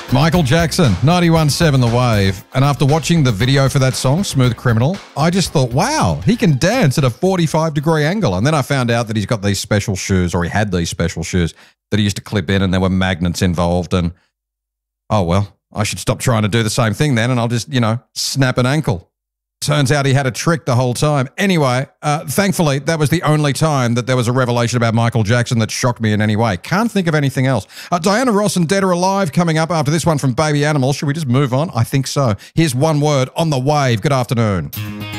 Michael Jackson, 91.7 The Wave. And after watching the video for that song, Smooth Criminal, I just thought, wow, he can dance at a 45-degree angle. And then I found out that he's got these special shoes, or he had these special shoes that he used to clip in, and there were magnets involved. And, oh, well, I should stop trying to do the same thing then, and I'll just, snap an ankle. Turns out he had a trick the whole time. Anyway, thankfully, that was the only time that there was a revelation about Michael Jackson that shocked me in any way. Can't think of anything else. Diana Ross and Dead or Alive coming up after this one from Baby Animal. Should we just move on? I think so. Here's One Word on The Wave. Good afternoon.